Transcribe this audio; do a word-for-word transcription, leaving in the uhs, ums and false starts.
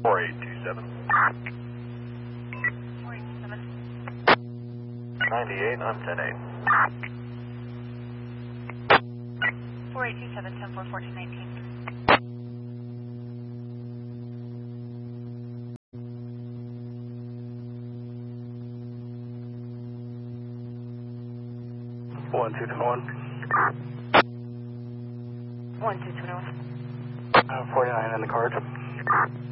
four eight two seven. four eight two seven. ninety-eight, I'm ten eight. four eight two seven, ten four, fourteen nineteen. one two two one. one two two one. Uh, forty-nine in the card.